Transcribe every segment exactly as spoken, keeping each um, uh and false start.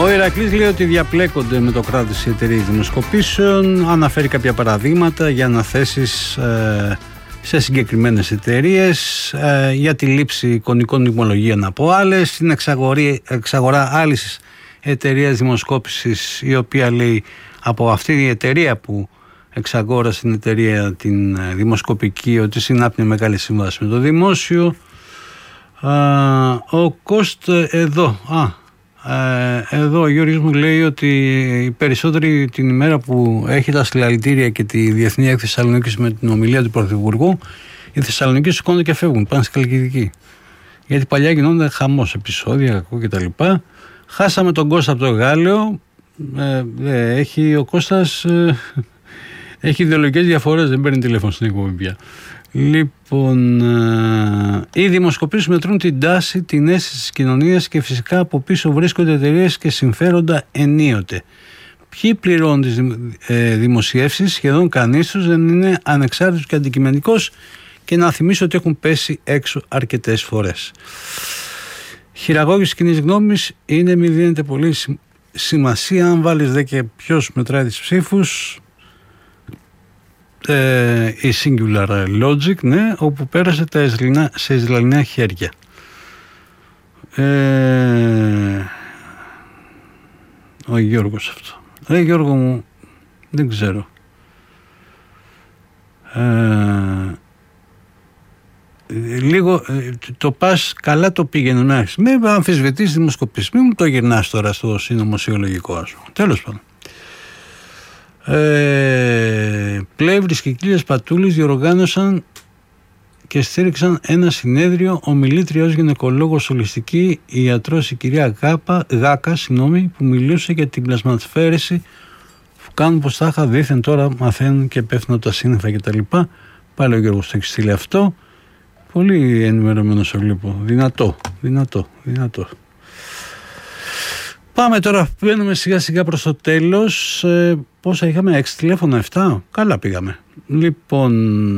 Ο Ηρακλής λέει ότι διαπλέκονται με το κράτος οι εταιρείες δημοσκοπήσεων. Αναφέρει κάποια παραδείγματα για αναθέσεις ε, σε συγκεκριμένες εταιρείες, ε, για τη λήψη εικονικών τιμολογίων από άλλες, την εξαγορά άλλης εταιρείας δημοσκόπησης, η οποία λέει από αυτή η εταιρεία που εξαγόρασε την εταιρεία την δημοσκοπική ότι συνάπτει μεγάλη σύμβαση με το δημόσιο. Α, ο Κώστ εδώ α, ε, εδώ ο Γιώργος μου λέει ότι οι περισσότεροι την ημέρα που έχει τα συλλαλητήρια και τη Διεθνή Έκθεση Θεσσαλονίκης με την ομιλία του Πρωθυπουργού, οι Θεσσαλονίκοι σηκώνονται και φεύγουν, πάνε στη Χαλκιδική, γιατί παλιά γινόταν χαμός, επεισόδια, κακό κτλ. Χάσαμε τον Κώστα από το Γάλλιο. ε, ε, έχει ο Κώστας ε, έχει ιδεολογικές διαφορές, δεν παίρνει τηλέφωνο στην εκπομπή πια. Λοιπόν, ε, οι δημοσκοπήσεις μετρούν την τάση, την αίσθηση της κοινωνίας και φυσικά από πίσω βρίσκονται εταιρείες και συμφέροντα ενίοτε. Ποιοι πληρώνουν τις ε, δημοσιεύσεις? Σχεδόν κανείς τους δεν είναι ανεξάρτητος και αντικειμενικός, και να θυμίσω ότι έχουν πέσει έξω αρκετές φορές. Χειραγώγηση κοινής γνώμης είναι μη δίνεται πολύ σημασία αν βάλεις δε και ποιος μετράει τις ψήφους. Ε, η Singular Logic, ναι, όπου πέρασε τα Ισραηλινά, σε Ισραηλινά χέρια. Ε, ο Γιώργος αυτό. Ε, Γιώργο μου, δεν ξέρω. Ε, λίγο το πας καλά το πήγαινε να έχεις. Μην αμφισβητείς δημοσκοπήσεις. Μην μου το γυρνάς τώρα στο συνωμοσιολογικό, ας πούμε. Τέλος πάντων. Ε, Πλεύρης και Κύλιας Πατούλης διοργάνωσαν και στήριξαν ένα συνέδριο. Ομιλήτρια ως γυναικολόγος ολιστική, η ιατρός η κυρία Γάπα, Γάκα, συγγνώμη, που μιλούσε για την πλασματοσφαίρεση που κάνουν πως τα είχα δήθεν, τώρα μαθαίνουν και πέφτουν τα σύννεφα κτλ. Πάλι ο Γιώργος το έχει στείλει αυτό. Πολύ ενημερωμένος ο βλέπω. Δυνατό, δυνατό, δυνατό. Πάμε τώρα, μπαίνουμε σιγά σιγά προς το τέλος. Ε, πόσα είχαμε, έξι τηλέφωνα, εφτά. Καλά πήγαμε. Λοιπόν,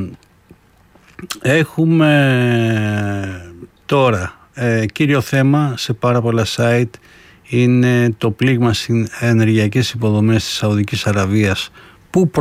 έχουμε τώρα ε, κύριο θέμα σε πάρα πολλά site είναι το πλήγμα στις ενεργειακές υποδομές της Σαουδικής Αραβίας, που